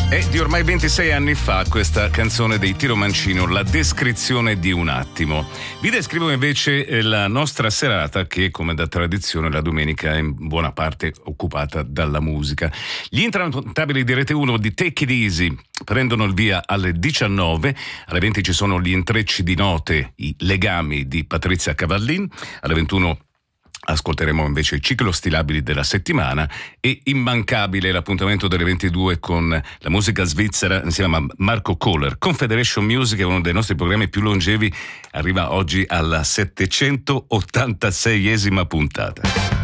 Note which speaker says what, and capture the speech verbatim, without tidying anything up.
Speaker 1: È di ormai ventisei anni fa questa canzone dei Tiro Mancino, La descrizione di un attimo. Vi descrivo invece la nostra serata che, come da tradizione, la domenica è in buona parte occupata dalla musica. Gli intrattabili di Rete uno di Take It Easy prendono il via alle diciannove, alle venti ci sono gli intrecci di note, i legami di Patrizia Cavallin, alle ventuno ascolteremo invece i ciclostilabili della settimana e immancabile l'appuntamento delle ventidue con la musica svizzera insieme a Marco Kohler. Confederation Music è uno dei nostri programmi più longevi, arriva oggi alla settecentottantaseiesima puntata.